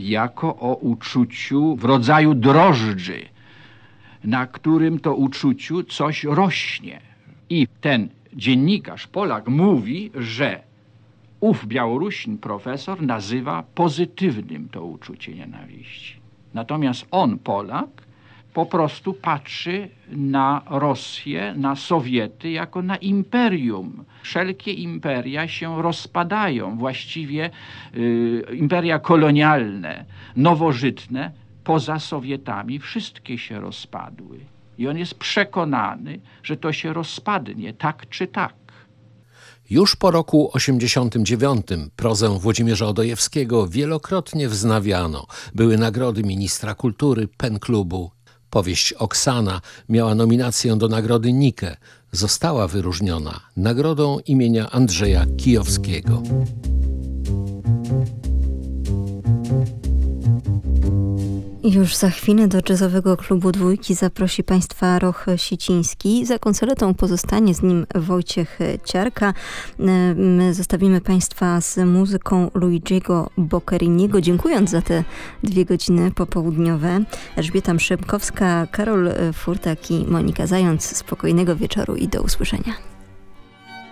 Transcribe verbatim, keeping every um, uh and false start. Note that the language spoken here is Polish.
jako o uczuciu w rodzaju drożdży, na którym to uczuciu coś rośnie. I ten dziennikarz Polak mówi, że ów Białorusin profesor nazywa pozytywnym to uczucie nienawiści. Natomiast on, Polak, po prostu patrzy na Rosję, na Sowiety jako na imperium. Wszelkie imperia się rozpadają. Właściwie y, imperia kolonialne, nowożytne, poza Sowietami, wszystkie się rozpadły. I on jest przekonany, że to się rozpadnie, tak czy tak. Już po roku osiemdziesiątym dziewiątym prozę Włodzimierza Odojewskiego wielokrotnie wznawiano. Były nagrody ministra kultury, Pen Klubu. Powieść Oksana miała nominację do nagrody Nike. Została wyróżniona nagrodą imienia Andrzeja Kijowskiego. Już za chwilę do jazzowego klubu Dwójki zaprosi Państwa Roch Siciński. Za konsoletą pozostanie z nim Wojciech Ciarka. My zostawimy Państwa z muzyką Luigiego Boccheriniego, dziękując za te dwie godziny popołudniowe. Elżbieta Mszymkowska, Karol Furtak i Monika Zając. Spokojnego wieczoru i do usłyszenia.